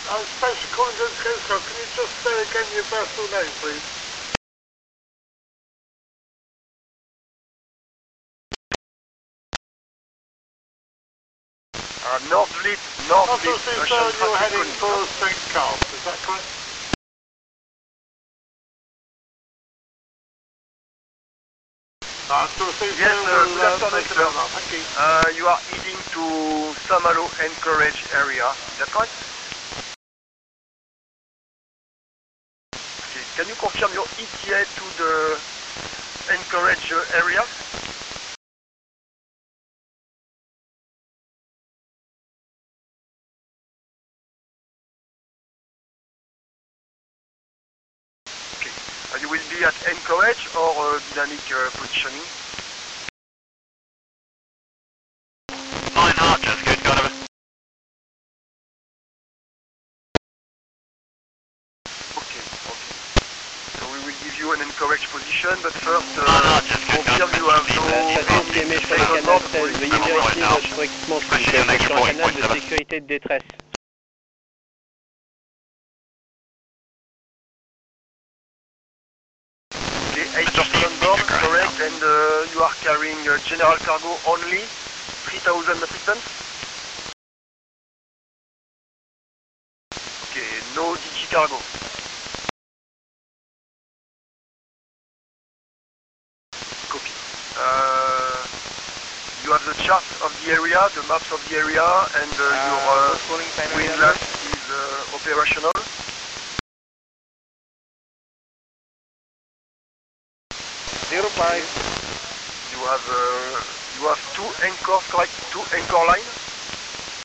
Station calling Coast Guard. Can you just say again your vessel name, please? North Fleet. You're heading for St. Carl, is that correct? Yes, good afternoon, sir. Thank you. You are heading to Saint-Malo Anchorage area, is that correct? Okay. Can you confirm your ETA to the Anchorage area? Okay. You will be at Anchorage or dynamic positioning? Fine Archers, good, got him. Okay. So we will give you an Anchorage position, but first, confirm you have no... Station CME sur le canal 16, veuillez vérifier votre équipement s'il vous plaît, vous êtes sur un canal de sécurité de détresse. Okay, 8 people on board, correct, and you are carrying general cargo only, 3,000 metric tons? Okay, no DG cargo. Copy. You have the chart of the area, the maps of the area, and your windlass is operational. You have two anchors, correct? Two anchor lines.